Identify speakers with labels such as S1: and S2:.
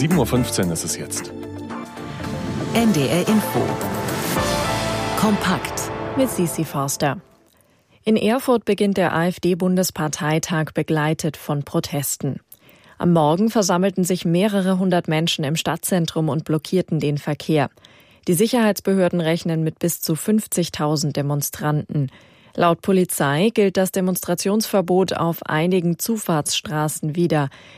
S1: 7:15 Uhr ist es jetzt.
S2: NDR Info. Kompakt mit Sissi Forster. In Erfurt beginnt der AfD-Bundesparteitag begleitet von Protesten. Am Morgen versammelten sich mehrere hundert Menschen im Stadtzentrum und blockierten den Verkehr. Die Sicherheitsbehörden rechnen mit bis zu 50.000 Demonstranten. Laut Polizei gilt das Demonstrationsverbot auf einigen Zufahrtsstraßen wieder.